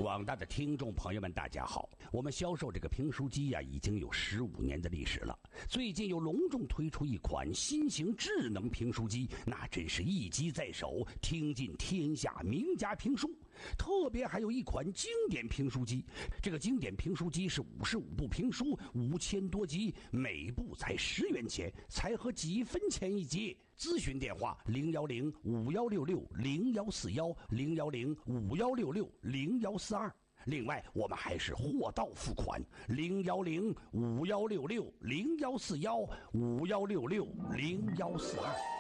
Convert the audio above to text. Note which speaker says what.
Speaker 1: 广大的听众朋友们，大家好！我们销售这个评书机已经有15年的历史了。最近又隆重推出一款新型智能评书机，那真是一机在手，听尽天下名家评书。特别还有一款经典评书机，这个经典评书机是55部评书，5000多集，每部才10元钱，才合几分钱一集。咨询电话010-5166-0141，010-5166-0142。另外，我们还是货到付款，010-5166-0141，5166-0142。